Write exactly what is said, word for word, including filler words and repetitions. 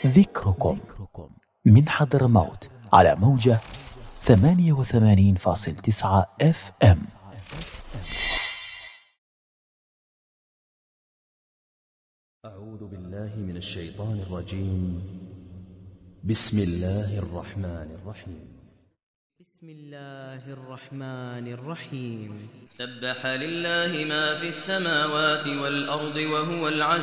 ذكركم من حضرموت على موجة ثمانية وثمانين فاصلة تسعة اف ام. أعوذ بالله من الشيطان الرجيم. بسم الله الرحمن الرحيم. بسم الله الرحمن الرحيم. سبح لله ما في السماوات والأرض وهو العزيز